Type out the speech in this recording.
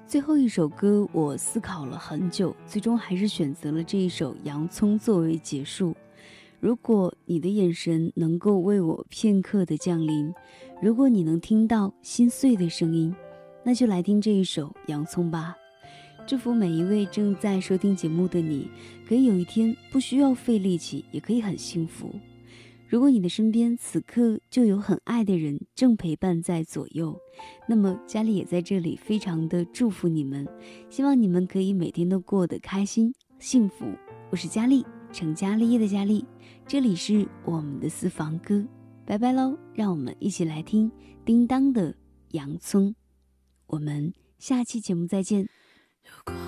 最后一首歌我思考了很久，最终还是选择了这一首《洋葱》作为结束。如果你的眼神能够为我片刻的降临，如果你能听到心碎的声音，那就来听这一首《洋葱》吧。祝福每一位正在收听节目的你，可以有一天不需要费力气，也可以很幸福。如果你的身边此刻就有很爱的人正陪伴在左右，那么佳丽也在这里非常的祝福你们，希望你们可以每天都过得开心幸福。我是佳丽，成家立业的佳丽，这里是我们的私房歌，拜拜喽，让我们一起来听叮当的洋葱，我们下期节目再见。